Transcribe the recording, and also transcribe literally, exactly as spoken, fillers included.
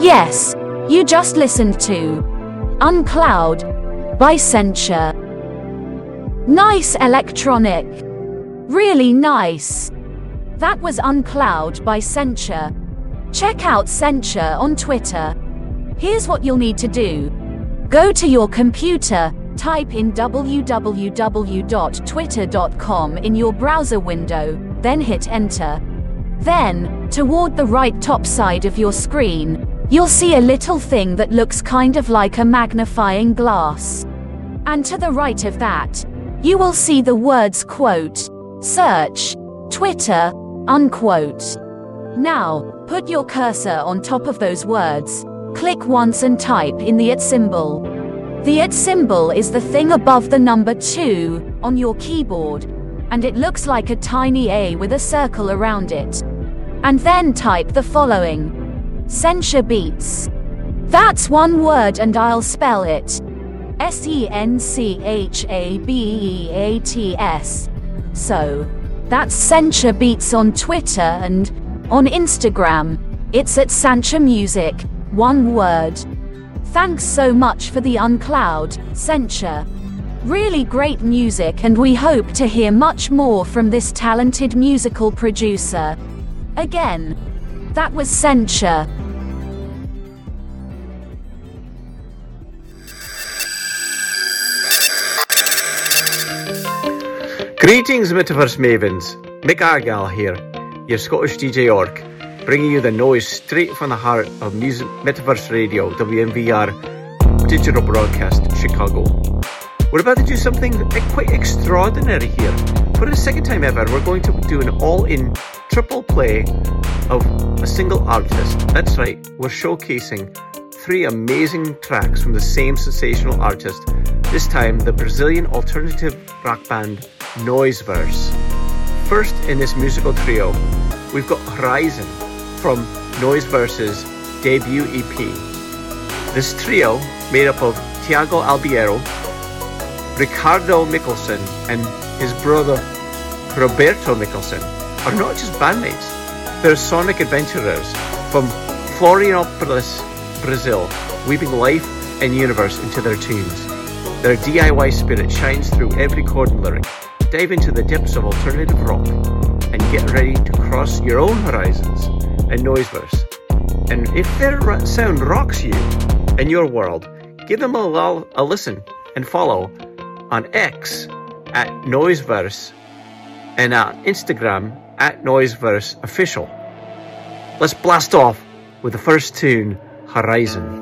Yes, you just listened to Uncloud by Censure. Nice electronic. Really nice. That was Uncloud by Censure. Check out Censure on Twitter. Here's what you'll need to do. Go to your computer, type in w w w dot twitter dot com in your browser window, then hit enter. Then, toward the right top side of your screen, you'll see a little thing that looks kind of like a magnifying glass. And to the right of that, you will see the words quote, search, Twitter, unquote. Now, put your cursor on top of those words, click once and type in the at symbol. The at symbol is the thing above the number two on your keyboard, and it looks like a tiny A with a circle around it. And then type the following. Censure Beats. That's one word and I'll spell it. S E N C H A B E A T S. So, that's Censure Beats on Twitter, and on Instagram, it's at Censure Music, one word. Thanks so much for the Uncloud, Censure. Really great music, and we hope to hear much more from this talented musical producer. Again, that was Censure. Greetings, Metaverse Mavens. Mick Argyle here, your Scottish D J orc, bringing you the noise straight from the heart of music, Metaverse Radio, W M V R, digital broadcast, Chicago. We're about to do something quite extraordinary here. For the second time ever, we're going to do an all-in triple play of a single artist. That's right, we're showcasing three amazing tracks from the same sensational artist. This time, the Brazilian alternative rock band Noiseverse. First in this musical trio, we've got Horizon from Noiseverse's debut E P. This trio, made up of Thiago Albiero, Ricardo Mikkelsen, and his brother Roberto Mikkelsen, are not just bandmates, they're sonic adventurers from Florianopolis, Brazil, weaving life and universe into their tunes. Their D I Y spirit shines through every chord and lyric. Dive into the depths of alternative rock and get ready to cross your own horizons in Noiseverse. And if their sound rocks you in your world, give them a, a listen and follow on X at Noiseverse and on Instagram at Noiseverse Official. Let's blast off with the first tune, Horizon.